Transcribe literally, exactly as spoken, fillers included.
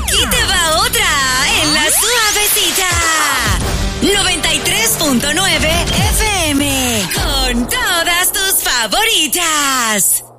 Aquí te va otra en la suavecita. noventa y tres punto nueve F M. Con todas tus favoritas.